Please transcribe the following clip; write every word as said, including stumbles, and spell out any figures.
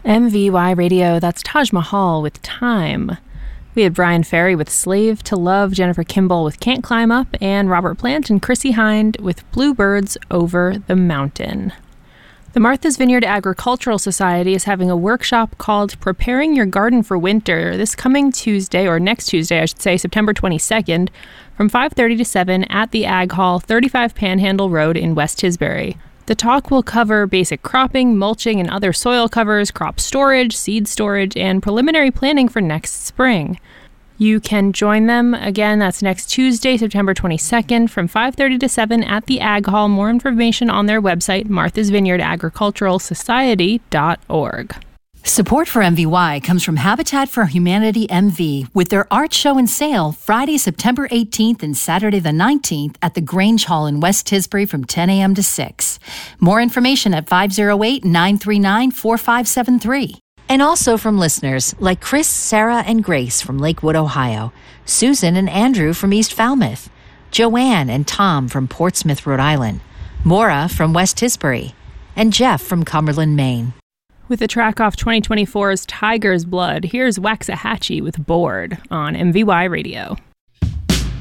M V Y Radio, that's Taj Mahal with Time. We had Brian Ferry with Slave to Love, Jennifer Kimball with Can't Climb Up, and Robert Plant and Chrissy Hind with Bluebirds Over the Mountain. The Martha's Vineyard Agricultural Society is having a workshop called Preparing Your Garden for Winter this coming Tuesday, or next Tuesday, I should say, September twenty-second, from five thirty to seven at the Ag Hall, thirty-five Panhandle Road in West Tisbury. The talk will cover basic cropping, mulching, and other soil covers, crop storage, seed storage, and preliminary planning for next spring. You can join them. Again, that's next Tuesday, September twenty-second, from five thirty to seven at the Ag Hall. More information on their website, marthas vineyard agricultural society dot org. Support for M V Y comes from Habitat for Humanity M V with their art show and sale Friday, September eighteenth and Saturday the nineteenth at the Grange Hall in West Tisbury from ten a.m. to six. More information at five oh eight, nine three nine, four five seven three. And also from listeners like Chris, Sarah, and Grace from Lakewood, Ohio, Susan and Andrew from East Falmouth, Joanne and Tom from Portsmouth, Rhode Island, Maura from West Tisbury, and Jeff from Cumberland, Maine. With the track off twenty twenty-four's Tiger's Blood, here's Waxahachie with Bored on M V Y Radio.